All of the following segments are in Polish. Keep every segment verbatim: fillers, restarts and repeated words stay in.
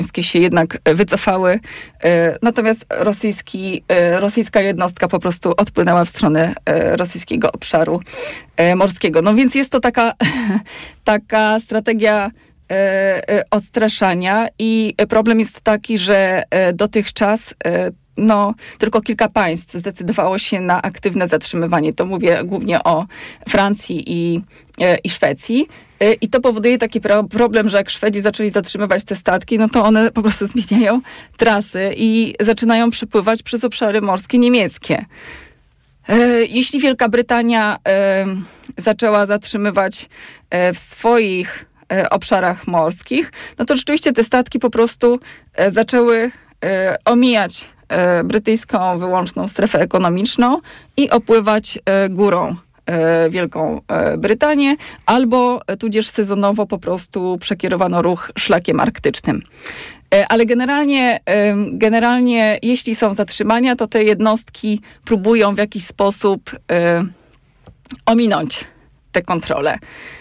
się jednak wycofały, natomiast rosyjski, rosyjska jednostka po prostu odpłynęła w stronę rosyjskiego obszaru morskiego. No więc jest to taka, taka strategia odstraszania i problem jest taki, że dotychczas no, tylko kilka państw zdecydowało się na aktywne zatrzymywanie. To mówię głównie o Francji i, i Szwecji. I to powoduje taki pro- problem, że jak Szwedzi zaczęli zatrzymywać te statki, no to one po prostu zmieniają trasy i zaczynają przypływać przez obszary morskie niemieckie. Jeśli Wielka Brytania zaczęła zatrzymywać w swoich obszarach morskich, no to rzeczywiście te statki po prostu zaczęły omijać brytyjską wyłączną strefę ekonomiczną i opływać górą Wielką Brytanię, albo tudzież sezonowo po prostu przekierowano ruch szlakiem arktycznym. Ale generalnie, generalnie jeśli są zatrzymania, to te jednostki próbują w jakiś sposób ominąć te kontrole.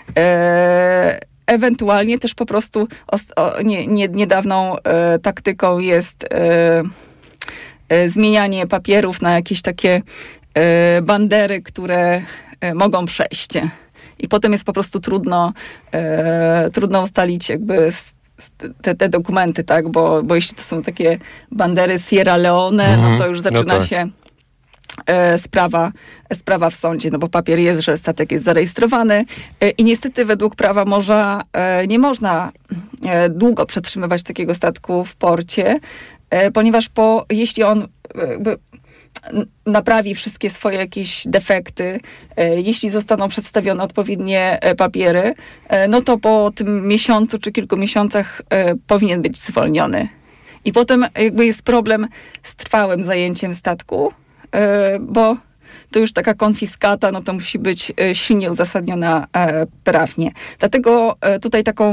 Ewentualnie też po prostu o, nie, nie, niedawną e, taktyką jest e, e, zmienianie papierów na jakieś takie e, bandery, które e, mogą przejść. I potem jest po prostu trudno, e, trudno ustalić jakby te, te dokumenty, tak? Bo, bo jeśli to są takie bandery Sierra Leone, mm, no to już zaczyna no tak. się Sprawa, sprawa w sądzie, no bo papier jest, że statek jest zarejestrowany i niestety według prawa morza nie można długo przetrzymywać takiego statku w porcie, ponieważ po, jeśli on jakby naprawi wszystkie swoje jakieś defekty, jeśli zostaną przedstawione odpowiednie papiery, no to po tym miesiącu czy kilku miesiącach powinien być zwolniony. I potem jakby jest problem z trwałym zajęciem statku, bo to już taka konfiskata, no to musi być silnie uzasadniona prawnie. Dlatego tutaj taką,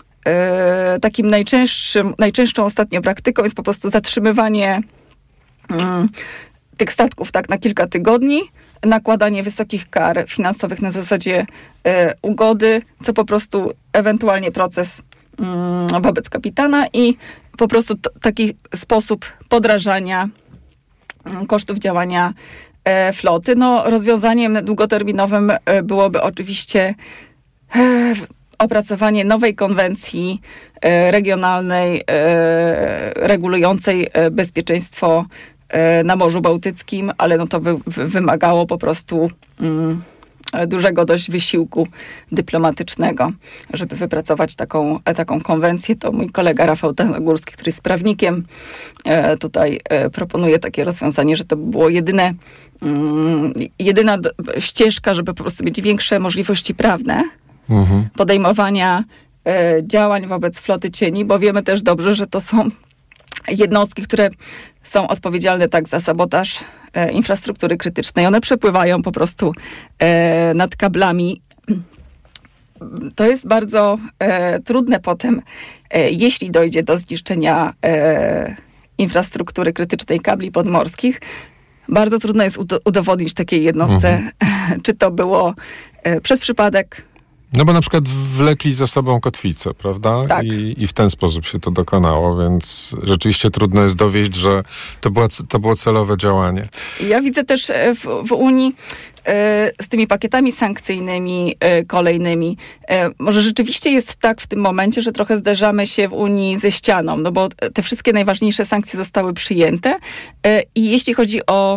takim najczęstszym, najczęstszą ostatnio praktyką jest po prostu zatrzymywanie tych statków tak na kilka tygodni, nakładanie wysokich kar finansowych na zasadzie ugody, co po prostu ewentualnie proces wobec kapitana i po prostu t- taki sposób podrażania kosztów działania e, floty. No, rozwiązaniem długoterminowym e, byłoby oczywiście e, opracowanie nowej konwencji e, regionalnej e, regulującej e, bezpieczeństwo e, na Morzu Bałtyckim, ale no to wy, wy, wymagało po prostu mm, dużego dość wysiłku dyplomatycznego, żeby wypracować taką, taką konwencję. To mój kolega Rafał Tanagórski, który jest prawnikiem, tutaj proponuje takie rozwiązanie, że to by było jedyne, jedyna ścieżka, żeby po prostu mieć większe możliwości prawne mhm. podejmowania działań wobec floty cieni, bo wiemy też dobrze, że to są jednostki, które są odpowiedzialne tak za sabotaż e, infrastruktury krytycznej. One przepływają po prostu e, nad kablami. To jest bardzo e, trudne potem, e, jeśli dojdzie do zniszczenia e, infrastruktury krytycznej kabli podmorskich. Bardzo trudno jest udo- udowodnić takiej jednostce, mhm. czy to było e, przez przypadek. No bo na przykład wlekli za sobą kotwicę, prawda? Tak. I, I w ten sposób się to dokonało, więc rzeczywiście trudno jest dowieść, że to było, to było celowe działanie. Ja widzę też w, w Unii z tymi pakietami sankcyjnymi kolejnymi. Może rzeczywiście jest tak w tym momencie, że trochę zderzamy się w Unii ze ścianą, no bo te wszystkie najważniejsze sankcje zostały przyjęte i jeśli chodzi o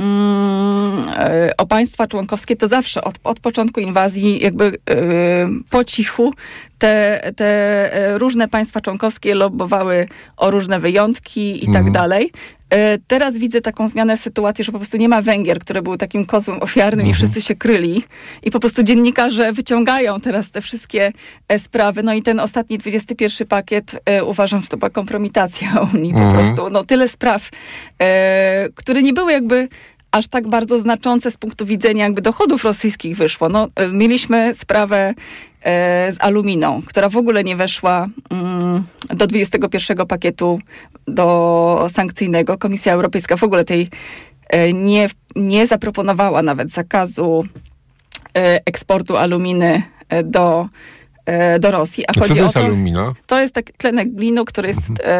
o państwa członkowskie, to zawsze od, od początku inwazji jakby yy, po cichu te, te różne państwa członkowskie lobbowały o różne wyjątki i mhm. tak dalej. Yy, teraz widzę taką zmianę sytuacji, że po prostu nie ma Węgier, które były takim kozłem ofiarnym mhm. i wszyscy się kryli. I po prostu dziennikarze wyciągają teraz te wszystkie e, sprawy. No i ten ostatni dwudziesty pierwszy pakiet e, uważam, że to była kompromitacja Unii mhm. po prostu. No tyle spraw, e, które nie były jakby aż tak bardzo znaczące z punktu widzenia jakby dochodów rosyjskich wyszło. No, mieliśmy sprawę e, z aluminą, która w ogóle nie weszła mm, do dwudziestego pierwszego pakietu do sankcyjnego. Komisja Europejska w ogóle tej e, nie, nie zaproponowała nawet zakazu e, eksportu aluminy e, do e, do Rosji. A A co chodzi to o jest to, alumina? to jest taki tlenek glinu, który jest